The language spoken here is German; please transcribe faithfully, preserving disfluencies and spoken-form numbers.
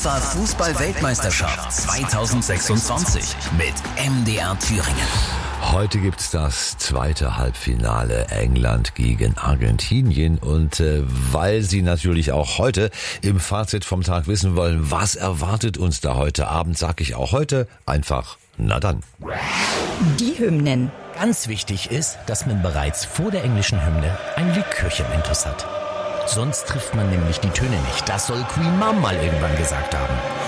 FIFA Fußball-Weltmeisterschaft zweitausendsechsundzwanzig mit M D R Thüringen. Heute gibt's das zweite Halbfinale England gegen Argentinien und äh, weil Sie natürlich auch heute im Fazit vom Tag wissen wollen, was erwartet uns da heute Abend, sage ich auch heute einfach, na dann. Die Hymnen. Ganz wichtig ist, dass man bereits vor der englischen Hymne ein Likörchen intus hat. Sonst trifft man nämlich die Töne nicht. Das soll Queen Mum mal irgendwann gesagt haben.